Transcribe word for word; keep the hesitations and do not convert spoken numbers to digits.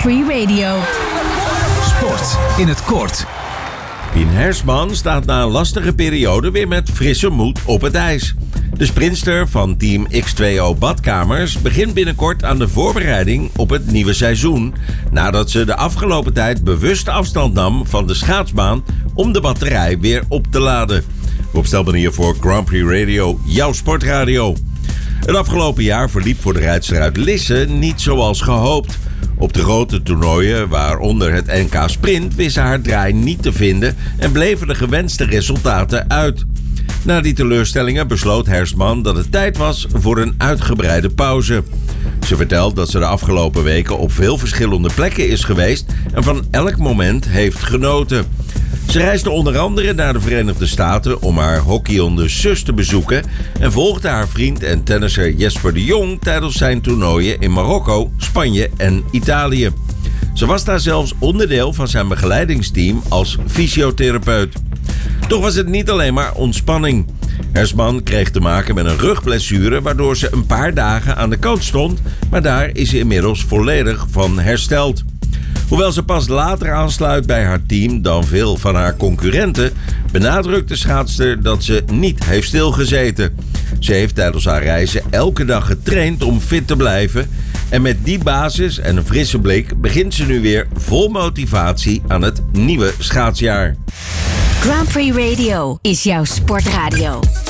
Free Radio. Sport in het kort. Pien Hersman staat na een lastige periode weer met frisse moed op het ijs. De sprinter van team X twee O Badkamers begint binnenkort aan de voorbereiding op het nieuwe seizoen, nadat ze de afgelopen tijd bewust afstand nam van de schaatsbaan om de batterij weer op te laden. Op stelbanier voor Grand Prix Radio, jouw sportradio. Het afgelopen jaar verliep voor de rijdster uit Lisse niet zoals gehoopt. Op de grote toernooien, waaronder het N K Sprint, wist ze haar draai niet te vinden en bleven de gewenste resultaten uit. Na die teleurstellingen besloot Hersman dat het tijd was voor een uitgebreide pauze. Ze vertelt dat ze de afgelopen weken op veel verschillende plekken is geweest en van elk moment heeft genoten. Ze reisde onder andere naar de Verenigde Staten om haar hockeyonde zus te bezoeken en volgde haar vriend en tennisser Jesper de Jong tijdens zijn toernooien in Marokko, Spanje en Italië. Ze was daar zelfs onderdeel van zijn begeleidingsteam als fysiotherapeut. Toch was het niet alleen maar ontspanning. Hersman kreeg te maken met een rugblessure waardoor ze een paar dagen aan de kant stond, maar daar is ze inmiddels volledig van hersteld. Hoewel ze pas later aansluit bij haar team dan veel van haar concurrenten, benadrukt de schaatster dat ze niet heeft stilgezeten. Ze heeft tijdens haar reizen elke dag getraind om fit te blijven en met die basis en een frisse blik begint ze nu weer vol motivatie aan het nieuwe schaatsjaar. Grand Prix Radio is jouw sportradio.